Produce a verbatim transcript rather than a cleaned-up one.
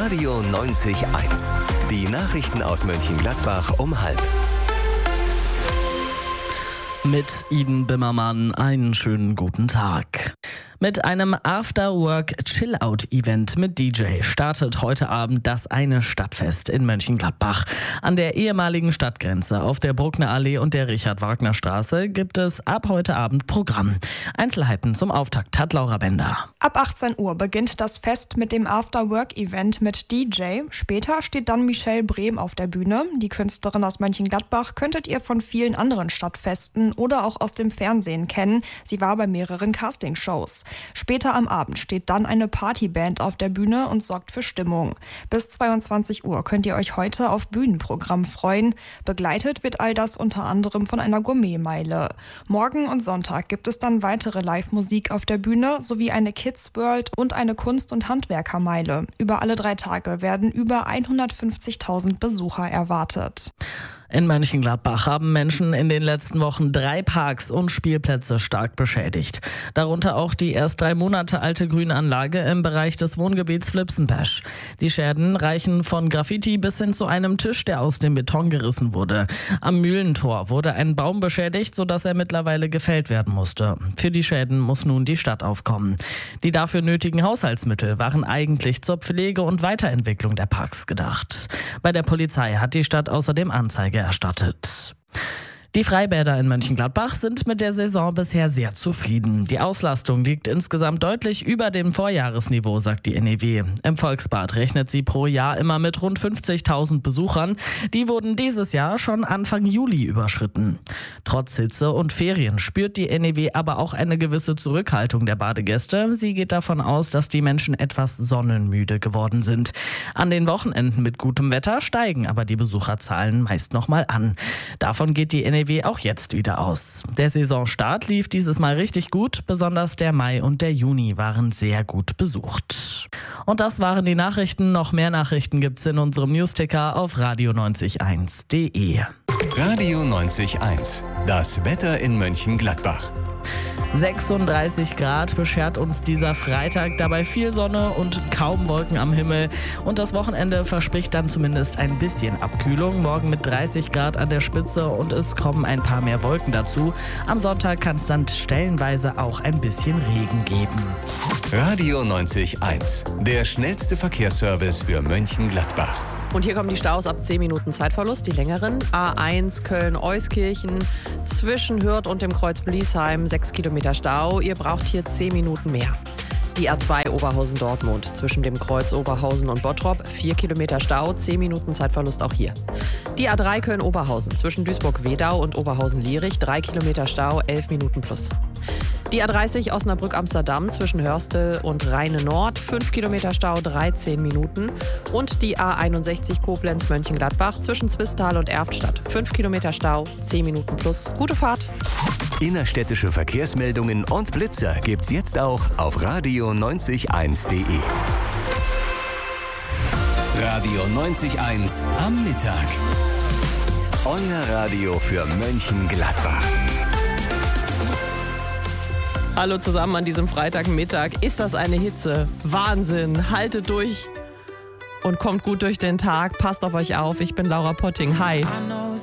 Radio neunzig Komma eins. Die Nachrichten aus Mönchengladbach um halb. Mit Iden Bimmermann einen schönen guten Tag. Mit einem After-Work-Chill-Out-Event mit D J startet heute Abend das Eine Stadtfest in Mönchengladbach. An der ehemaligen Stadtgrenze auf der Bruckner Allee und der Richard-Wagner-Straße gibt es ab heute Abend Programm. Einzelheiten zum Auftakt hat Laura Bender. Ab achtzehn Uhr beginnt das Fest mit dem After-Work-Event mit D J. Später steht dann Michelle Brehm auf der Bühne. Die Künstlerin aus Mönchengladbach könntet ihr von vielen anderen Stadtfesten oder auch aus dem Fernsehen kennen. Sie war bei mehreren Castingshows. Später am Abend steht dann eine Partyband auf der Bühne und sorgt für Stimmung. Bis zweiundzwanzig Uhr könnt ihr euch heute auf Bühnenprogramm freuen. Begleitet wird all das unter anderem von einer Gourmetmeile. Morgen und Sonntag gibt es dann weitere Live-Musik auf der Bühne sowie eine Kids World und eine Kunst- und Handwerkermeile. Über alle drei Tage werden über hundertfünfzigtausend Besucher erwartet. In Mönchengladbach haben Menschen in den letzten Wochen drei Parks und Spielplätze stark beschädigt. Darunter auch die erst drei Monate alte Grünanlage im Bereich des Wohngebiets Flipsenpesch. Die Schäden reichen von Graffiti bis hin zu einem Tisch, der aus dem Beton gerissen wurde. Am Mühlentor wurde ein Baum beschädigt, sodass er mittlerweile gefällt werden musste. Für die Schäden muss nun die Stadt aufkommen. Die dafür nötigen Haushaltsmittel waren eigentlich zur Pflege und Weiterentwicklung der Parks gedacht. Bei der Polizei hat die Stadt außerdem Anzeige erstattet. Die Freibäder in Mönchengladbach sind mit der Saison bisher sehr zufrieden. Die Auslastung liegt insgesamt deutlich über dem Vorjahresniveau, sagt die N E W. Im Volksbad rechnet sie pro Jahr immer mit rund fünfzigtausend Besuchern. Die wurden dieses Jahr schon Anfang Juli überschritten. Trotz Hitze und Ferien spürt die N E W aber auch eine gewisse Zurückhaltung der Badegäste. Sie geht davon aus, dass die Menschen etwas sonnenmüde geworden sind. An den Wochenenden mit gutem Wetter steigen aber die Besucherzahlen meist nochmal an. Davon geht die N E W auch jetzt wieder aus. Der Saisonstart lief dieses Mal richtig gut, besonders der Mai und der Juni waren sehr gut besucht. Und das waren die Nachrichten. Noch mehr Nachrichten gibt's in unserem Newsticker auf radio neunzig Komma eins Punkt de. Radio neunzig Komma eins. Das Wetter in Mönchengladbach. sechsunddreißig Grad beschert uns dieser Freitag, dabei viel Sonne und kaum Wolken am Himmel. Und das Wochenende verspricht dann zumindest ein bisschen Abkühlung. Morgen mit dreißig Grad an der Spitze und es kommen ein paar mehr Wolken dazu. Am Sonntag kann es dann stellenweise auch ein bisschen Regen geben. Radio neunzig Komma eins. Der schnellste Verkehrsservice für Mönchengladbach. Und hier kommen die Staus ab zehn Minuten Zeitverlust, die längeren. A eins Köln-Euskirchen zwischen Hürth und dem Kreuz Bliesheim, sechs Kilometer Stau. Ihr braucht hier zehn Minuten mehr. Die A zwei Oberhausen-Dortmund zwischen dem Kreuz Oberhausen und Bottrop, vier Kilometer Stau, zehn Minuten Zeitverlust auch hier. Die A drei Köln-Oberhausen zwischen Duisburg-Wedau und Oberhausen-Lierich, drei Kilometer Stau, elf Minuten plus. Die A dreißig Osnabrück-Amsterdam zwischen Hörstel und Rheine-Nord, fünf Kilometer Stau, dreizehn Minuten. Und die A einundsechzig Koblenz-Mönchengladbach zwischen Zwistal und Erftstadt, fünf Kilometer Stau, zehn Minuten plus. Gute Fahrt! Innerstädtische Verkehrsmeldungen und Blitzer gibt's jetzt auch auf radio neunzig Komma eins Punkt de. Radio neunzig Komma eins am Mittag. Euer Radio für Mönchengladbach. Hallo zusammen an diesem Freitagmittag. Ist das eine Hitze? Wahnsinn! Haltet durch und kommt gut durch den Tag. Passt auf euch auf. Ich bin Laura Potting. Hi.